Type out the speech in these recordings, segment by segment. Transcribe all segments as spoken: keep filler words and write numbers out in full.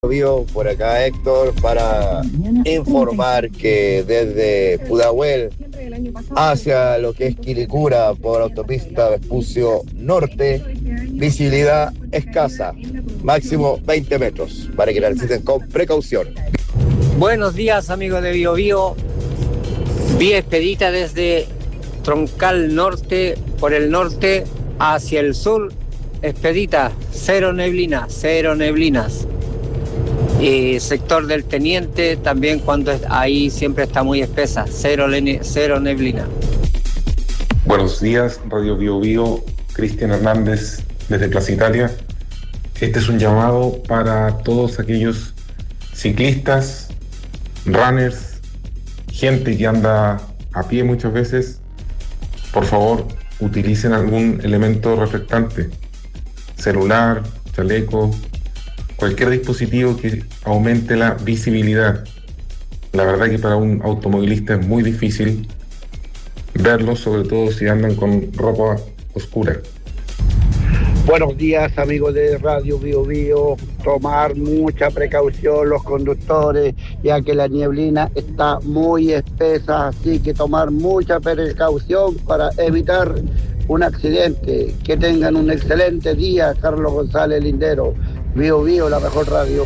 Bio, por acá Héctor, para informar que desde Pudahuel hacia lo que es Quilicura por autopista Vespucio Norte, visibilidad escasa, máximo veinte metros, para que la necesiten con precaución. Buenos días, amigos de Bio Bio. Vía expedita desde Troncal Norte, por el norte hacia el sur, expedita, cero neblina, cero neblinas. Y sector del Teniente también, cuando ahí siempre está muy espesa, cero, cero neblina. Buenos días, Radio Bio Bio, Cristian Hernández desde Plaza Italia. Este es un llamado para todos aquellos ciclistas, runners, gente que anda a pie muchas veces. Por favor, utilicen algún elemento reflectante, celular, chaleco, cualquier dispositivo que aumente la visibilidad. La verdad que para un automovilista es muy difícil verlo, sobre todo si andan con ropa oscura. Buenos días, amigos de Radio Bio Bio. Tomar mucha precaución los conductores, ya que la nieblina está muy espesa, así que tomar mucha precaución para evitar un accidente. Que tengan un excelente día. Carlos González Lindero, Bio Bio, la mejor radio.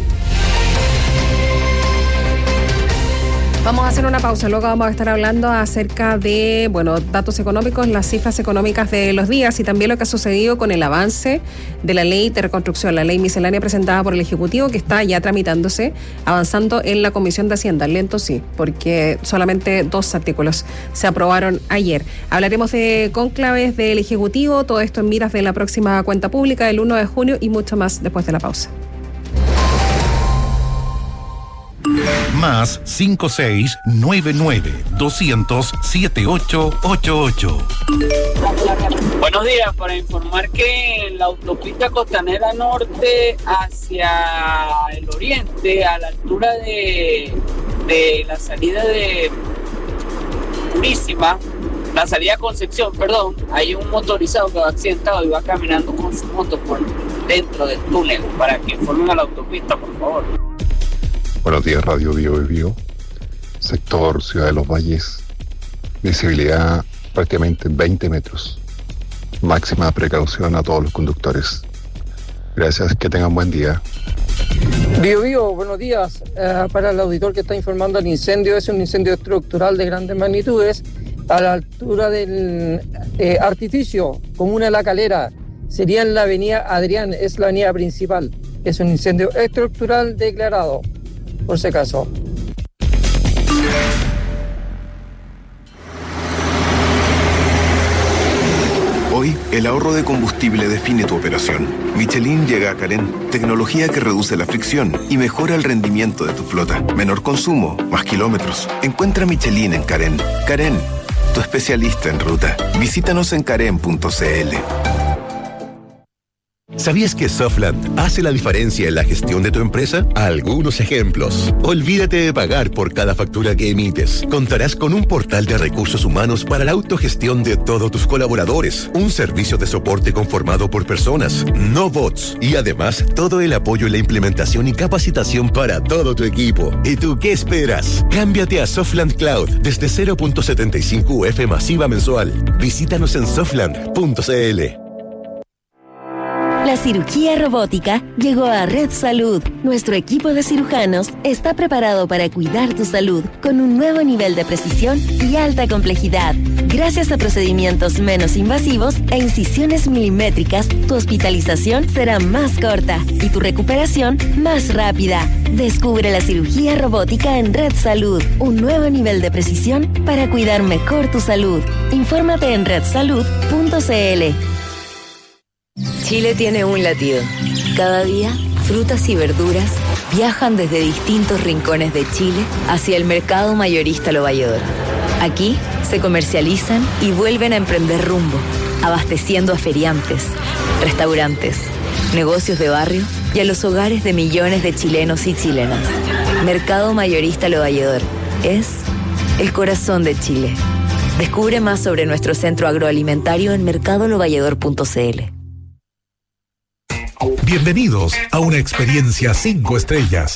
Vamos a hacer una pausa, luego vamos a estar hablando acerca de, bueno, datos económicos, las cifras económicas de los días y también lo que ha sucedido con el avance de la ley de reconstrucción, la ley miscelánea presentada por el Ejecutivo, que está ya tramitándose, avanzando en la Comisión de Hacienda. Lento sí, porque solamente dos artículos se aprobaron ayer. Hablaremos de cónclaves del Ejecutivo, todo esto en miras de la próxima cuenta pública del uno de junio y mucho más después de la pausa. Más cinco seis nueve nueve dos cero cero siete ocho ocho ocho. Buenos días, para informar que en la autopista Costanera Norte hacia el oriente, a la altura de, de la salida de Purísima, la salida de Concepción, perdón, hay un motorizado que va accidentado y va caminando con su moto por dentro del túnel, para que informen a la autopista, por favor. Buenos días, Radio Bio Bio. Sector Ciudad de los Valles. Visibilidad prácticamente veinte metros. Máxima precaución a todos los conductores. Gracias, que tengan buen día. Bio Bio, buenos días. Uh, para el auditor que está informando, el incendio es un incendio estructural de grandes magnitudes a la altura del eh, artificio, comuna de La Calera. Sería en la avenida Adrián, es la avenida principal. Es un incendio estructural declarado, por si acaso. Hoy, el ahorro de combustible define tu operación. Michelin llega a Carén, tecnología que reduce la fricción y mejora el rendimiento de tu flota. Menor consumo, más kilómetros. Encuentra Michelin en Carén. Carén, tu especialista en ruta. Visítanos en carén punto c l. ¿Sabías que Softland hace la diferencia en la gestión de tu empresa? Algunos ejemplos. Olvídate de pagar por cada factura que emites. Contarás con un portal de recursos humanos para la autogestión de todos tus colaboradores. Un servicio de soporte conformado por personas, no bots. Y además, todo el apoyo en la implementación y capacitación para todo tu equipo. ¿Y tú qué esperas? Cámbiate a Softland Cloud desde cero punto setenta y cinco U F masiva mensual. Visítanos en softland punto c l. La cirugía robótica llegó a Red Salud. Nuestro equipo de cirujanos está preparado para cuidar tu salud con un nuevo nivel de precisión y alta complejidad. Gracias a procedimientos menos invasivos e incisiones milimétricas, tu hospitalización será más corta y tu recuperación más rápida. Descubre la cirugía robótica en Red Salud, un nuevo nivel de precisión para cuidar mejor tu salud. Infórmate en red salud punto c l. Chile tiene un latido. Cada día, frutas y verduras viajan desde distintos rincones de Chile hacia el mercado mayorista Lo Valledor. Aquí se comercializan y vuelven a emprender rumbo, abasteciendo a feriantes, restaurantes, negocios de barrio y a los hogares de millones de chilenos y chilenas. Mercado mayorista Lo Valledor es el corazón de Chile. Descubre más sobre nuestro centro agroalimentario en mercado lo valledor punto c l. Bienvenidos a una experiencia cinco estrellas.